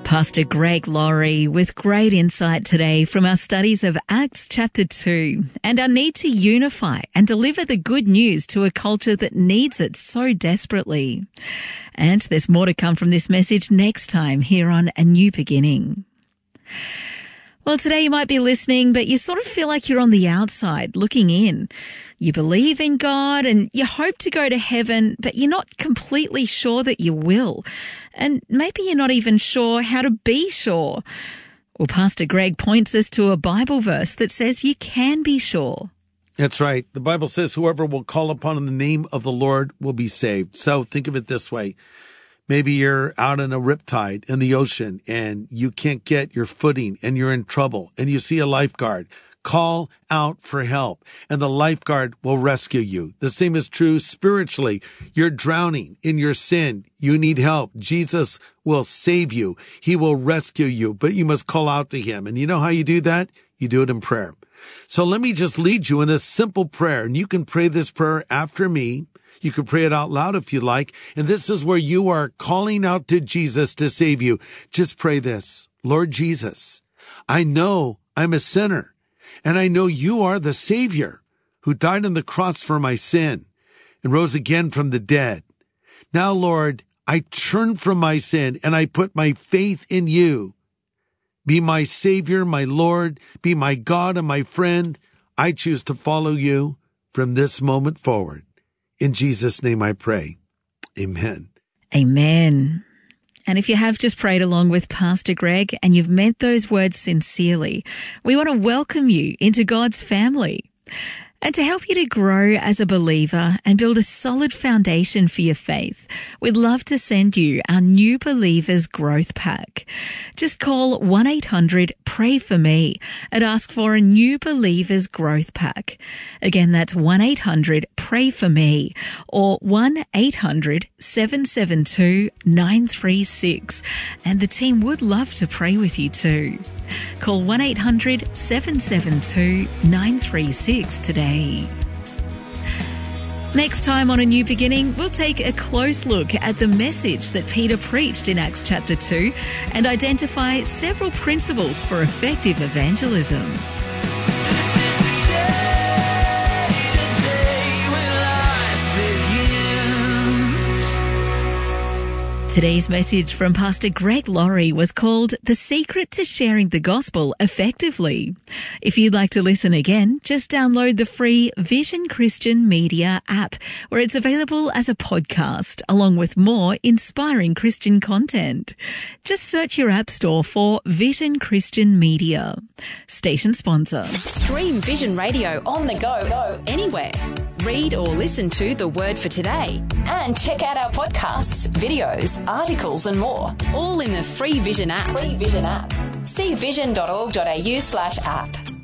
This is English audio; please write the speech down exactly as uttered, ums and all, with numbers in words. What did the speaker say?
Pastor Greg Laurie with great insight today from our studies of Acts chapter two and our need to unify and deliver the good news to a culture that needs it so desperately. And there's more to come from this message next time here on A New Beginning. Well, today you might be listening, but you sort of feel like you're on the outside looking in. You believe in God and you hope to go to heaven, but you're not completely sure that you will. And maybe you're not even sure how to be sure. Well, Pastor Greg points us to a Bible verse that says you can be sure. That's right. The Bible says whoever will call upon the name of the Lord will be saved. So think of it this way. Maybe you're out in a riptide in the ocean and you can't get your footing and you're in trouble and you see a lifeguard. Call out for help and the lifeguard will rescue you. The same is true spiritually. You're drowning in your sin. You need help. Jesus will save you. He will rescue you, but you must call out to him. And you know how you do that? You do it in prayer. So let me just lead you in a simple prayer, and you can pray this prayer after me. You can pray it out loud if you like. And this is where you are calling out to Jesus to save you. Just pray this. Lord Jesus, I know I'm a sinner, and I know you are the Savior who died on the cross for my sin and rose again from the dead. Now, Lord, I turn from my sin and I put my faith in you. Be my Savior, my Lord, be my God and my friend. I choose to follow you from this moment forward. In Jesus' name I pray. Amen. Amen. And if you have just prayed along with Pastor Greg and you've meant those words sincerely, we want to welcome you into God's family. And to help you to grow as a believer and build a solid foundation for your faith, we'd love to send you our New Believers Growth Pack. Just call one eight hundred pray for me and ask for a New Believers Growth Pack. Again, that's one eight hundred pray for me or one eight hundred seven seven two nine three six. And the team would love to pray with you too. Call one eight hundred seven seven two nine three six today. Next time on A New Beginning, we'll take a close look at the message that Peter preached in Acts chapter two and identify several principles for effective evangelism. Today's message from Pastor Greg Laurie was called The Secret to Sharing the Gospel Effectively. If you'd like to listen again, just download the free Vision Christian Media app, where it's available as a podcast, along with more inspiring Christian content. Just search your app store for Vision Christian Media. Station sponsor. Stream Vision Radio on the go, go anywhere. Read or listen to The Word for Today. And check out our podcasts, videos, articles and more, all in the free Vision app. Free Vision app. See vision dot org dot a u slash app.